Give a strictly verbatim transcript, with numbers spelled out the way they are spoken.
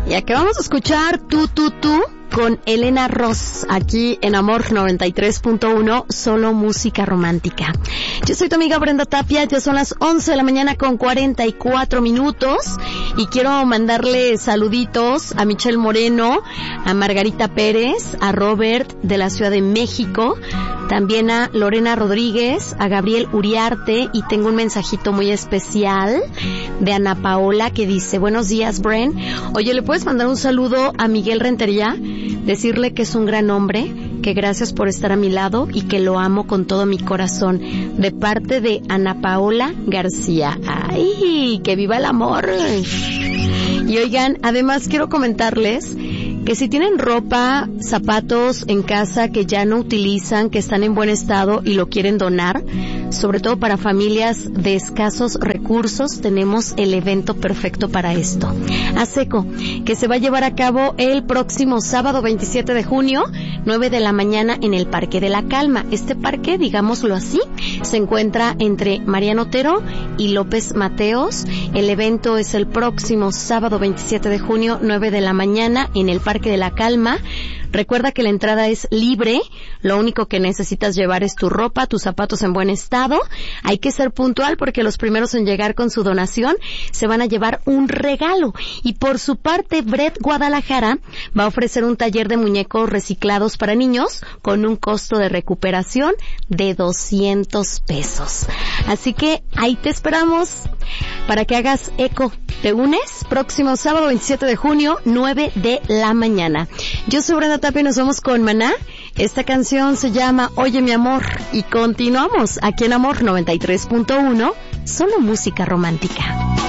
Y aquí vamos a escuchar Tú, Tú, Tú con Elena Ross, aquí en Amor noventa y tres punto uno, solo música romántica. Yo soy tu amiga Brenda Tapia, ya son las once de la mañana con cuarenta y cuatro minutos y quiero mandarle saluditos a Michelle Moreno, a Margarita Pérez, a Robert de la Ciudad de México, también a Lorena Rodríguez, a Gabriel Uriarte, y tengo un mensajito muy especial de Ana Paola que dice: buenos días, Bren. Oye, ¿le puedes mandar un saludo a Miguel Rentería? Decirle que es un gran hombre, que gracias por estar a mi lado y que lo amo con todo mi corazón. De parte de Ana Paola García. ¡Ay! ¡Que viva el amor! Y oigan, además quiero comentarles que si tienen ropa, zapatos en casa que ya no utilizan, que están en buen estado y lo quieren donar, sobre todo para familias de escasos recursos, tenemos el evento perfecto para esto. ASECO, que se va a llevar a cabo el próximo sábado veintisiete de junio, nueve de la mañana en el Parque de la Calma. Este parque, digámoslo así, se encuentra entre Mariano Otero y López Mateos. El evento es el próximo sábado veintisiete de junio, nueve de la mañana en el Parque de la Calma. Recuerda que la entrada es libre, lo único que necesitas llevar es tu ropa, tus zapatos en buen estado. Hay que ser puntual porque los primeros en llegar con su donación se van a llevar un regalo. Y por su parte, Bret Guadalajara va a ofrecer un taller de muñecos reciclados para niños con un costo de recuperación de doscientos pesos. Así que ahí te esperamos para que hagas eco. ¿Te unes? Próximo sábado veintisiete de junio, nueve de la mañana. Yo soy Brenda Tapia y nos vamos con Maná. Esta canción se llama Oye mi amor y continuamos aquí en Amor noventa y tres punto uno, solo música romántica.